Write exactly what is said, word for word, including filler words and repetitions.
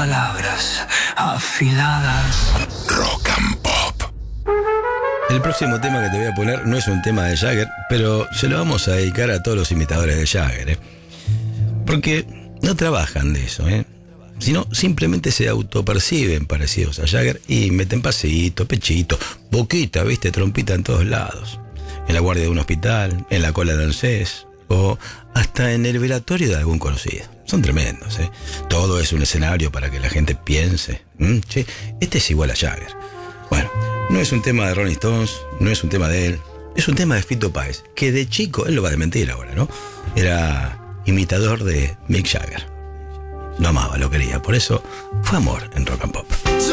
palabras afiladas. Rock and Pop. El próximo tema que te voy a poner no es un tema de Jagger, pero se lo vamos a dedicar a todos los imitadores de Jagger, ¿eh? Porque no trabajan de eso, ¿eh? Sino simplemente se autoperciben parecidos a Jagger y meten pasito, pechito, boquita, viste, trompita en todos lados. En la guardia de un hospital, en la cola de ANSES o hasta en el velatorio de algún conocido. Son tremendos, ¿eh? Todo es un escenario para que la gente piense. ¿Mm? Che, este es igual a Jagger. Bueno, no es un tema de Rolling Stones, no es un tema de él, es un tema de Fito Páez, que de chico, él lo va a desmentir ahora, ¿no? Era imitador de Mick Jagger. Lo amaba, lo quería, por eso fue amor en Rock and Pop.